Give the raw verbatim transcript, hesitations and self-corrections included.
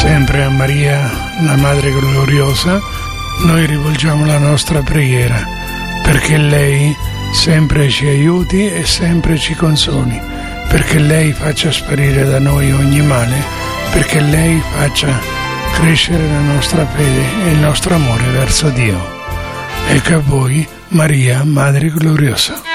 Sempre a Maria, la Madre Gloriosa, noi rivolgiamo la nostra preghiera, perché lei sempre ci aiuti e sempre ci consoli, perché lei faccia sparire da noi ogni male, perché lei faccia crescere la nostra fede e il nostro amore verso Dio. Ecco a voi, Maria, Madre Gloriosa.